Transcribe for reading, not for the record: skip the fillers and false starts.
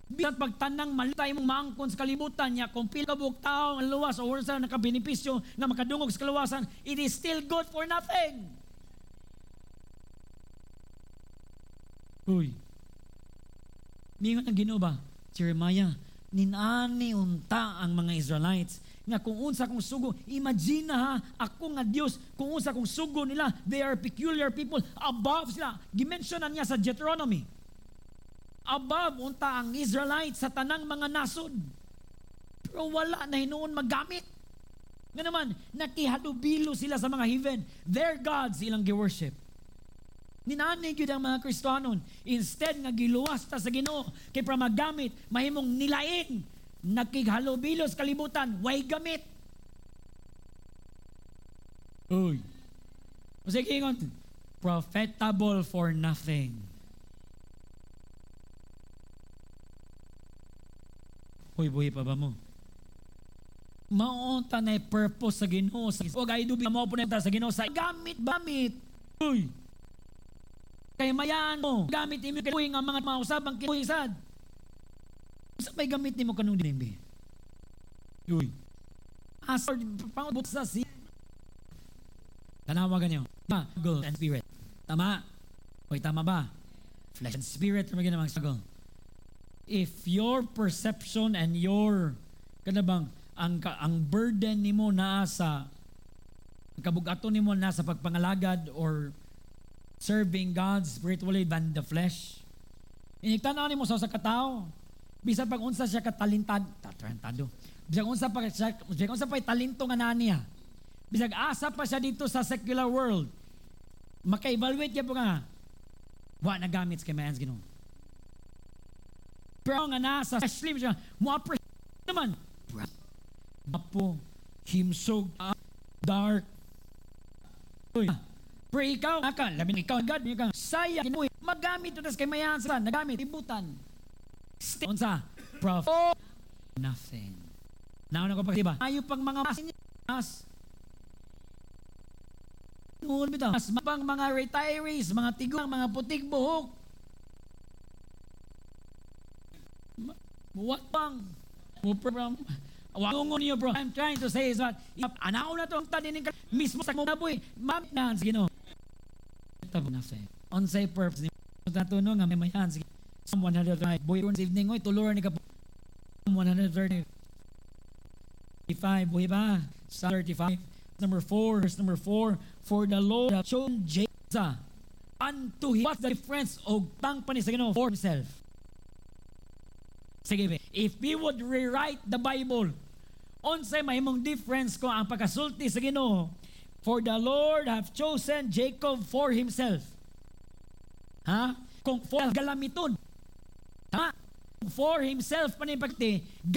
Bisan pagtanang malitay mong maangkon sa kalibutan niya, kung pila ka buok tao ang luwas o sa nakabenepisyo na makadungog sa kaluwasan, it is still good for nothing. Uy. Mingon ang Ginoo ba? Jeremiah, ninani unta ang mga Israelites nga kung unsa kong sugo, imagine ha, ako nga Dios, kung unsa kong sugo nila, they are peculiar people, above sila. Gimensionan niya sa Deuteronomy. Above unta ang Israelites sa tanang mga nasod. Pero wala na hinuon maggamit. Nga naman, nakihalubilo sila sa mga heathen. Their gods ilang gi-worship. Ninanig yun ang mga Kristohanon. Instead nga giluwas ta sa Ginoo kay para magamit, mahimong nilain. Nakihalubilo sa kalibutan, way gamit. Uy. Sige ingon, profitable for nothing. Uy, buhay pa ba mo? Maunta na purpose sa Ginoo. Huwag ay dubi mo po na sa Ginoo sa gamit. Uy! Kaya mayaan mo. Gamit imo kinuwi nga mga mausabang kinuwi sad. Sa may gamit ni mo kanong dinimbi. Uy! Asor, pangabot sa siya. Tanawagan niyo. Struggle and spirit. Tama? Uy, tama ba? Flesh and spirit naman ginamang struggle. If your perception and your kanabang ang burden nimo naa sa kabugaton nimo nasa pagpangalagad or serving God spiritually than the flesh. Iniktan-aw nimo sa katao. Bisan pag unsa siya talentado. Bisan unsa pa talento nga naa niya. Bisan asa pa siya dito sa secular world. Maka-evaluate niya po nga. Wa nagamit sa kay Ginoo. Pero nga nasa slim siya, mo-appreciate naman. Apo, himsog, dark. Uy, pero ikaw, labi ikaw, God, ikaw, saya, kinuwi, magamit ito, kay mayahan sa nagamit, ibutan. Stay, unsa, profit, nothing. Nauna ko pa, diba? Ayaw pang mga mas, noon bitaw, mas pang mga retirees, mga tiguang, mga putik buhok, what bang? Wangungon niyo bro. I'm trying to say is that anaw na to ang tanin mismo sa mga boy. Mamit na sige no. Tabo na say. On say purpose ni tatuno nga may mayan sige. Psalm 105 boy this evening oy tulor ni ka 135 boy ba? Psalm 35 number 4 verse number 4 for the Lord hath chosen Jacob unto him. What's the difference og tang panis sa Ginoo for himself? Sige, if we would rewrite the Bible, unsay mahimong difference ko ang pagkasulti sa Ginoo, for the Lord hath chosen Jacob for himself. Ha? Kung for galamiton. Ha? For himself panipagti,